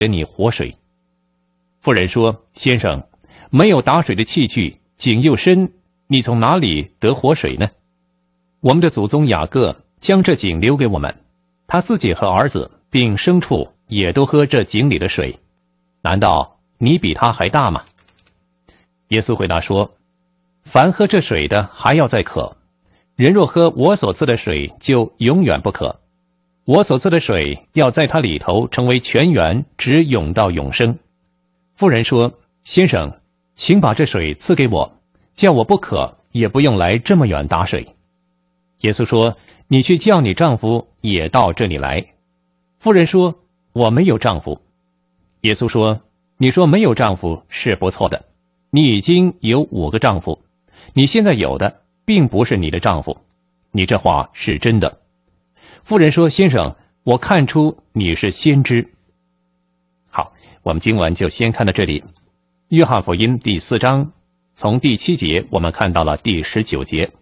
给你活水。妇人说：先生，没有打水的器具，井又深，你从哪里得活水呢？我们的祖宗雅各将这井留给我们，他自己和儿子并牲畜也都喝这井里的水，难道你比他还大吗？耶稣回答说：凡喝这水的还要再渴，人若喝我所赐的水，就永远不渴。我所赐的水要在它里头成为泉源，直涌到永生。妇人说：先生，请把这水赐给我，叫我不渴，也不用来这么远打水。耶稣说：你去叫你丈夫也到这里来。妇人说：我没有丈夫。耶稣说：你说没有丈夫是不错的，你已经有5个丈夫，你现在有的并不是你的丈夫，你这话是真的。妇人说：先生，我看出你是先知。好，我们经文就先看到这里。约翰福音第4章从第7节我们看到了第19节。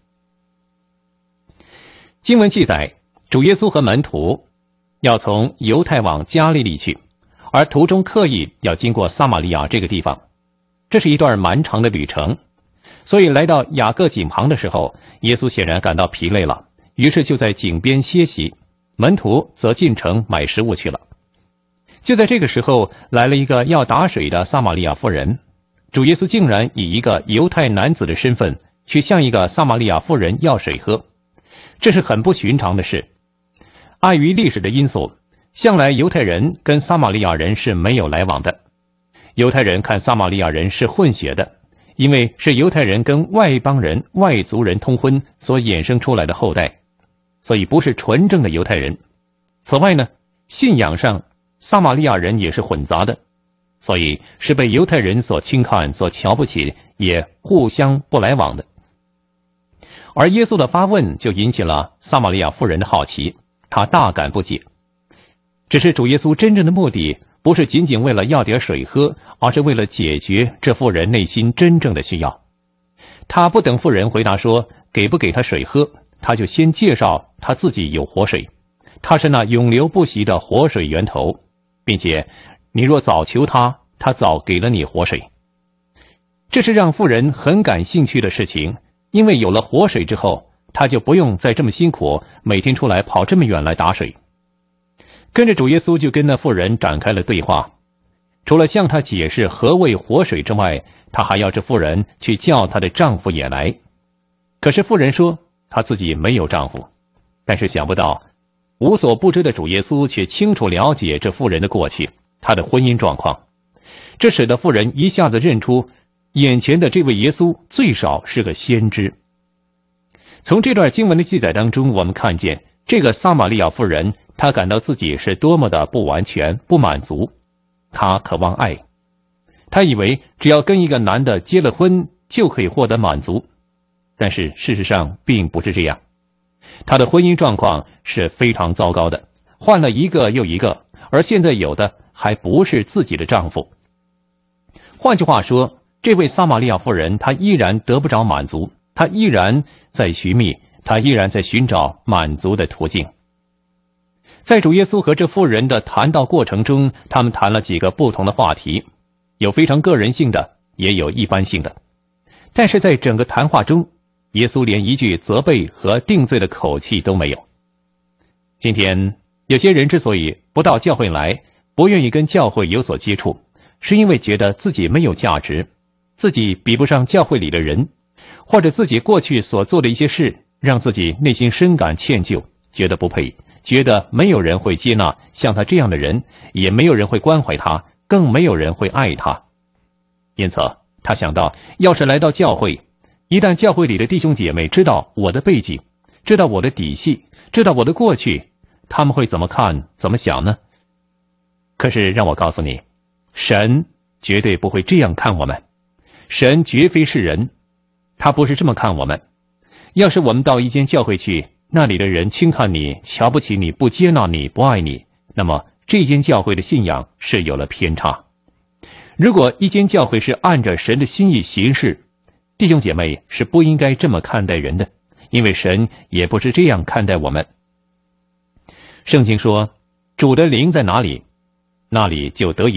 经文记载，主耶稣和门徒要从犹太往加利利去，而途中刻意要经过撒玛利亚这个地方，这是一段蛮长的旅程。所以来到雅各井旁的时候，耶稣显然感到疲累了，于是就在井边歇息，门徒则进城买食物去了。就在这个时候，来了一个要打水的撒玛利亚妇人，主耶稣竟然以一个犹太男子的身份去向一个撒玛利亚妇人要水喝，这是很不寻常的事。碍于历史的因素，向来犹太人跟撒玛利亚人是没有来往的。犹太人看撒玛利亚人是混血的，因为是犹太人跟外邦人、外族人通婚所衍生出来的后代，所以不是纯正的犹太人。此外呢，信仰上撒玛利亚人也是混杂的，所以是被犹太人所轻看、所瞧不起，也互相不来往的。而耶稣的发问就引起了撒玛利亚妇人的好奇，他大感不解。只是主耶稣真正的目的不是仅仅为了要点水喝，而是为了解决这妇人内心真正的需要。他不等妇人回答说给不给他水喝，他就先介绍他自己有活水，他是那永流不息的活水源头，并且你若早求他，他早给了你活水。这是让妇人很感兴趣的事情，因为有了活水之后，他就不用再这么辛苦，每天出来跑这么远来打水。跟着主耶稣就跟那妇人展开了对话，除了向她解释何谓活水之外，他还要这妇人去叫她的丈夫也来。可是妇人说她自己没有丈夫，但是想不到无所不知的主耶稣却清楚了解这妇人的过去，她的婚姻状况，这使得妇人一下子认出眼前的这位耶稣最少是个先知。从这段经文的记载当中，我们看见这个撒玛利亚妇人，她感到自己是多么的不完全、不满足。她渴望爱，她以为只要跟一个男的结了婚就可以获得满足，但是事实上并不是这样。她的婚姻状况是非常糟糕的，换了一个又一个，而现在有的还不是自己的丈夫。换句话说，这位撒玛利亚妇人她依然得不着满足，她依然在寻觅，她依然在寻找满足的途径。在主耶稣和这妇人的谈道过程中，他们谈了几个不同的话题，有非常个人性的，也有一般性的。但是在整个谈话中，耶稣连一句责备和定罪的口气都没有。今天有些人之所以不到教会来，不愿意跟教会有所接触，是因为觉得自己没有价值，自己比不上教会里的人，或者自己过去所做的一些事让自己内心深感歉疚，觉得不配，觉得没有人会接纳像他这样的人，也没有人会关怀他，更没有人会爱他。因此他想到，要是来到教会，一旦教会里的弟兄姐妹知道我的背景，知道我的底细，知道我的过去，他们会怎么看怎么想呢？可是让我告诉你，神绝对不会这样看我们，神绝非是人，他不是这么看我们。要是我们到一间教会去，那里的人轻看你，瞧不起你，不接纳你，不爱你，那么这间教会的信仰是有了偏差。如果一间教会是按着神的心意行事，弟兄姐妹是不应该这么看待人的，因为神也不是这样看待我们。圣经说，主的灵在哪里， 那里就得以